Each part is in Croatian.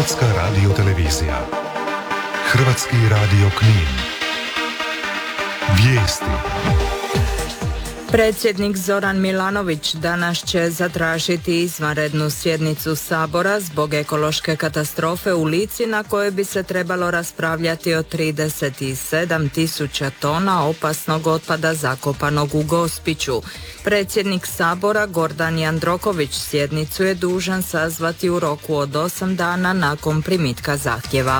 Hrvatska radiotelevizija. Hrvatski radio Knin. Vijesti. Predsjednik Zoran Milanović danas će zatražiti izvanrednu sjednicu Sabora zbog ekološke katastrofe u Lici na kojoj bi se trebalo raspravljati o 37.000 tona opasnog otpada zakopanog u Gospiću. Predsjednik Sabora Gordan Jandroković sjednicu je dužan sazvati u roku od 8 dana nakon primitka zahtjeva.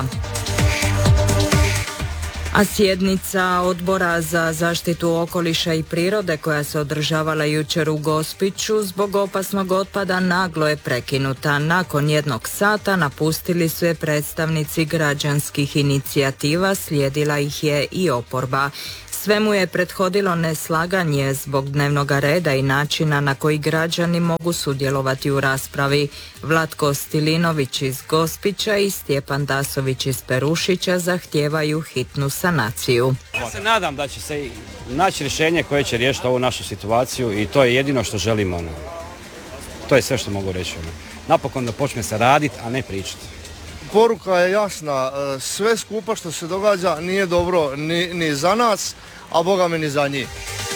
A sjednica Odbora za zaštitu okoliša i prirode koja se održavala jučer u Gospiću zbog opasnog otpada naglo je prekinuta. Nakon 1 sata napustili su je predstavnici građanskih inicijativa, slijedila ih je i oporba. Svemu je prethodilo neslaganje zbog dnevnog reda i načina na koji građani mogu sudjelovati u raspravi. Vlatko Stilinović iz Gospića i Stjepan Dasović iz Perušića zahtijevaju hitnu sanaciju. Ja se nadam da će se naći rješenje koje će riješiti ovu našu situaciju i to je jedino što želimo. To je sve što mogu reći. Napokon da počne se raditi, a ne pričati. Poruka je jasna, sve skupa što se događa nije dobro ni za nas, a Boga mi ni za njih.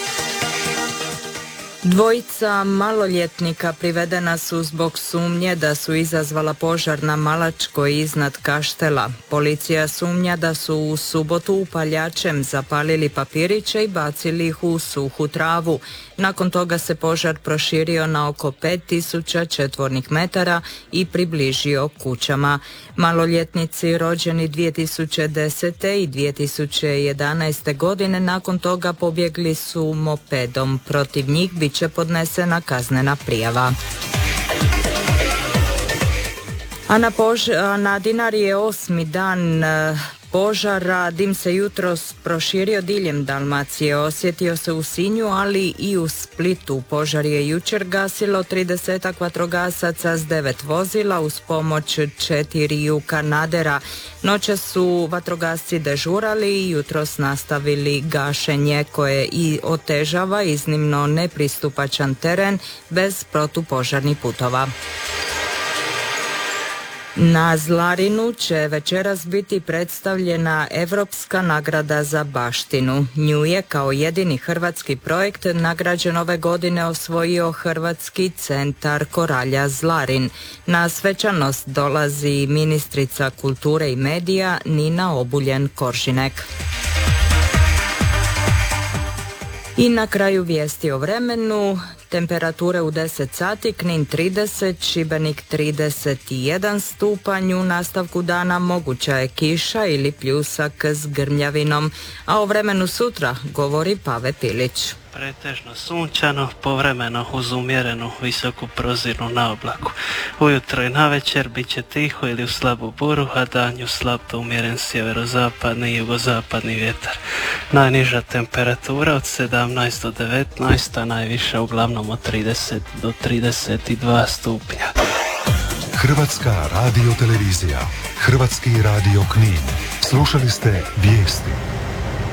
Dvojica maloljetnika privedena su zbog sumnje da su izazvala požar na Malačkoj iznad Kaštela. Policija sumnja da su u subotu upaljačem zapalili papiriće i bacili ih u suhu travu. Nakon toga se požar proširio na oko 5000 četvornih metara i približio kućama. Maloljetnici rođeni 2010. i 2011. godine nakon toga pobjegli su mopedom. Protiv njih bit će podnesena kaznena prijava. A na Dinari je 8. dan požara. Dim se jutros proširio diljem Dalmacije. Osjetio se u Sinju, ali i u Splitu. Požar je jučer gasilo 30 vatrogasaca s 9 vozila uz pomoć 4 kanadera. Noćas su vatrogasci dežurali i jutros nastavili gašenje koje i otežava iznimno nepristupačan teren bez protupožarnih putova. Na Zlarinu će večeras biti predstavljena Europska nagrada za baštinu. Nju je kao jedini hrvatski projekt nagrađen ove godine osvojio Hrvatski centar Koralja Zlarin. Na svečanost dolazi ministrica kulture i medija Nina Obuljen-Koržinek. I na kraju vijesti o vremenu. Temperature u 10 sati, Knin 30, Šibenik 31 stupanj, u nastavku dana moguća je kiša ili pljusak s grmljavinom, a o vremenu sutra govori Pave Pilić. Pretežno sunčano, povremeno uz umjerenu visoku prozirnu na oblaku. Ujutro i navečer bit će tiho ili u slabu buru, a danju slab do umjeren sjeverozapadni i jugozapadni vjetar. Najniža temperatura od 17 do 19, a najviša uglavnom od 30 do 32 stupnja. Hrvatska radiotelevizija. Hrvatski radio Knin. Slušali ste vijesti.